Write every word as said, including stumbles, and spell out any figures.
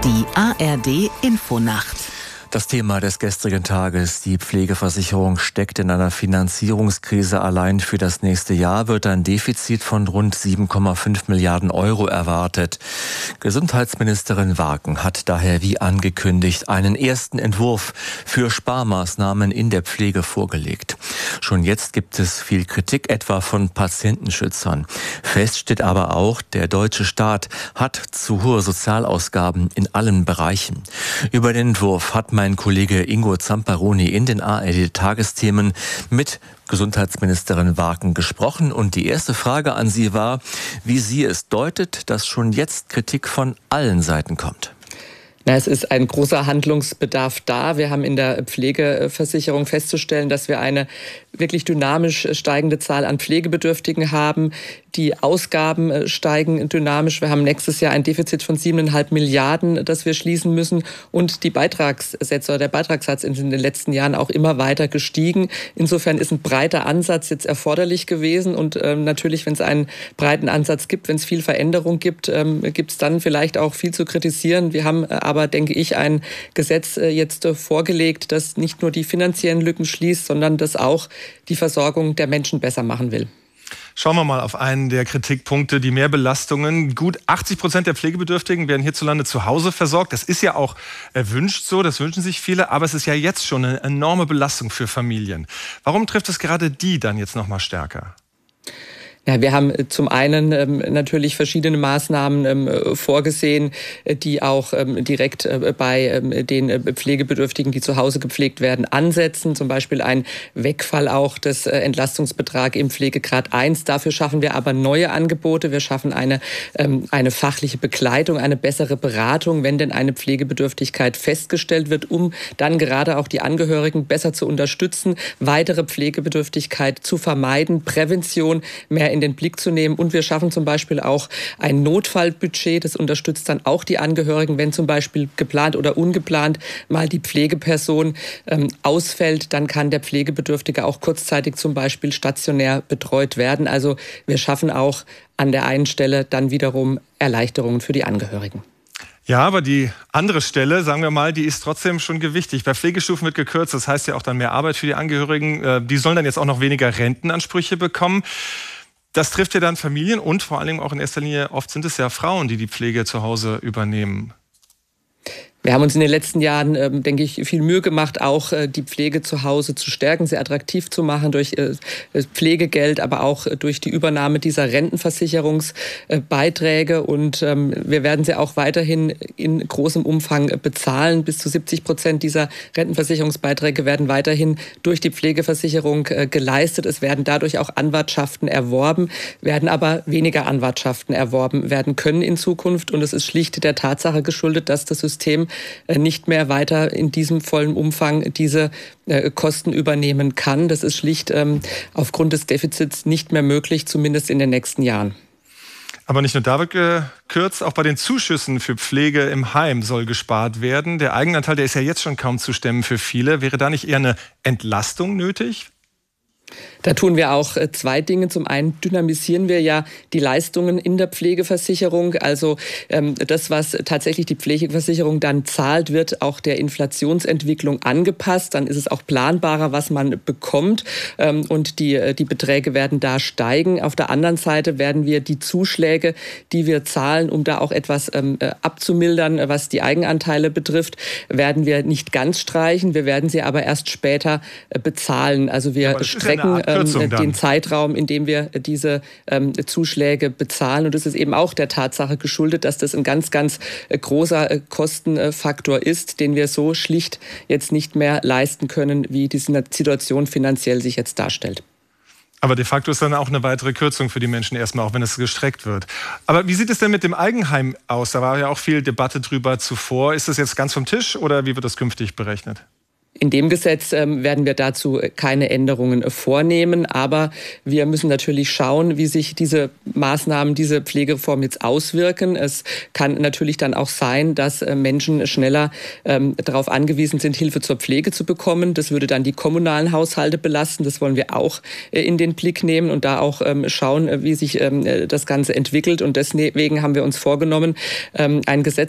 Die A R D-Infonacht. Das Thema des gestrigen Tages, die Pflegeversicherung steckt in einer Finanzierungskrise. Allein für das nächste Jahr wird ein Defizit von rund sieben Komma fünf Milliarden Euro erwartet. Gesundheitsministerin Waken hat daher wie angekündigt einen ersten Entwurf für Sparmaßnahmen in der Pflege vorgelegt. Schon jetzt gibt es viel Kritik, etwa von Patientenschützern. Fest steht aber auch, der deutsche Staat hat zu hohe Sozialausgaben in allen Bereichen. Über den Entwurf hat mein Kollege Ingo Zamparoni in den A R D-Tagesthemen mit Gesundheitsministerin Waken gesprochen. Und die erste Frage an Sie war, wie sie es deutet, dass schon jetzt Kritik von allen Seiten kommt. Na, es ist ein großer Handlungsbedarf da. Wir haben in der Pflegeversicherung festzustellen, dass wir eine wirklich dynamisch steigende Zahl an Pflegebedürftigen haben. Die Ausgaben steigen dynamisch. Wir haben nächstes Jahr ein Defizit von siebeneinhalb Milliarden, das wir schließen müssen. Und die Beitragssätze oder der Beitragssatz ist in den letzten Jahren auch immer weiter gestiegen. Insofern ist ein breiter Ansatz jetzt erforderlich gewesen. Und ähm, natürlich, wenn es einen breiten Ansatz gibt, wenn es viel Veränderung gibt, ähm, gibt es dann vielleicht auch viel zu kritisieren. Wir haben aber, denke ich, ein Gesetz äh, jetzt äh, vorgelegt, das nicht nur die finanziellen Lücken schließt, sondern das auch die Versorgung der Menschen besser machen will. Schauen wir mal auf einen der Kritikpunkte, die Mehrbelastungen. Gut achtzig Prozent der Pflegebedürftigen werden hierzulande zu Hause versorgt. Das ist ja auch erwünscht so, das wünschen sich viele, aber es ist ja jetzt schon eine enorme Belastung für Familien. Warum trifft es gerade die dann jetzt noch mal stärker? Ja, wir haben zum einen ähm, natürlich verschiedene Maßnahmen ähm, vorgesehen, die auch ähm, direkt äh, bei ähm, den äh, Pflegebedürftigen, die zu Hause gepflegt werden, ansetzen. Zum Beispiel ein Wegfall auch des äh, Entlastungsbetrags im Pflegegrad eins. Dafür schaffen wir aber neue Angebote. Wir schaffen eine, ähm, eine fachliche Begleitung, eine bessere Beratung, wenn denn eine Pflegebedürftigkeit festgestellt wird, um dann gerade auch die Angehörigen besser zu unterstützen, weitere Pflegebedürftigkeit zu vermeiden, Prävention mehr in den Blick zu nehmen. Und wir schaffen zum Beispiel auch ein Notfallbudget. Das unterstützt dann auch die Angehörigen, wenn zum Beispiel geplant oder ungeplant mal die Pflegeperson ähm, ausfällt, dann kann der Pflegebedürftige auch kurzzeitig zum Beispiel stationär betreut werden. Also wir schaffen auch an der einen Stelle dann wiederum Erleichterungen für die Angehörigen. Ja, aber die andere Stelle, sagen wir mal, die ist trotzdem schon gewichtig. Bei Pflegestufen wird gekürzt, das heißt ja auch dann mehr Arbeit für die Angehörigen. Die sollen dann jetzt auch noch weniger Rentenansprüche bekommen. Das trifft ja dann Familien und vor allem auch in erster Linie, oft sind es ja Frauen, die die Pflege zu Hause übernehmen. Wir haben uns in den letzten Jahren, ähm, denke ich, viel Mühe gemacht, auch äh, die Pflege zu Hause zu stärken, sehr attraktiv zu machen durch äh, Pflegegeld, aber auch äh, durch die Übernahme dieser Rentenversicherungsbeiträge. Äh, und ähm, wir werden sie auch weiterhin in großem Umfang äh, bezahlen. Bis zu siebzig Prozent dieser Rentenversicherungsbeiträge werden weiterhin durch die Pflegeversicherung äh, geleistet. Es werden dadurch auch Anwartschaften erworben, werden aber weniger Anwartschaften erworben werden können in Zukunft. Und es ist schlicht der Tatsache geschuldet, dass das System nicht mehr weiter in diesem vollen Umfang diese äh, Kosten übernehmen kann. Das ist schlicht ähm, aufgrund des Defizits nicht mehr möglich, zumindest in den nächsten Jahren. Aber nicht nur da wird gekürzt, auch bei den Zuschüssen für Pflege im Heim soll gespart werden. Der Eigenanteil, der ist ja jetzt schon kaum zu stemmen für viele. Wäre da nicht eher eine Entlastung nötig? Da tun wir auch zwei Dinge. Zum einen dynamisieren wir ja die Leistungen in der Pflegeversicherung. Also ähm, das, was tatsächlich die Pflegeversicherung dann zahlt, wird auch der Inflationsentwicklung angepasst. Dann ist es auch planbarer, was man bekommt. Ähm, und die, die Beträge werden da steigen. Auf der anderen Seite werden wir die Zuschläge, die wir zahlen, um da auch etwas ähm, abzumildern, was die Eigenanteile betrifft, werden wir nicht ganz streichen. Wir werden sie aber erst später äh, bezahlen. Also wir ja, strecken den Zeitraum, in dem wir diese ähm, Zuschläge bezahlen. Und das ist eben auch der Tatsache geschuldet, dass das ein ganz, ganz äh, großer äh, Kostenfaktor ist, den wir so schlicht jetzt nicht mehr leisten können, wie diese Situation finanziell sich jetzt darstellt. Aber de facto ist dann auch eine weitere Kürzung für die Menschen erstmal, auch wenn es gestreckt wird. Aber wie sieht es denn mit dem Eigenheim aus? Da war ja auch viel Debatte drüber zuvor. Ist das jetzt ganz vom Tisch oder wie wird das künftig berechnet? In dem Gesetz ähm, werden wir dazu keine Änderungen vornehmen, aber wir müssen natürlich schauen, wie sich diese Maßnahmen, diese Pflegereform jetzt auswirken. Es kann natürlich dann auch sein, dass äh, Menschen schneller ähm, darauf angewiesen sind, Hilfe zur Pflege zu bekommen. Das würde dann die kommunalen Haushalte belasten. Das wollen wir auch äh, in den Blick nehmen und da auch ähm, schauen, wie sich ähm, das Ganze entwickelt. Und deswegen haben wir uns vorgenommen, ähm, ein Gesetz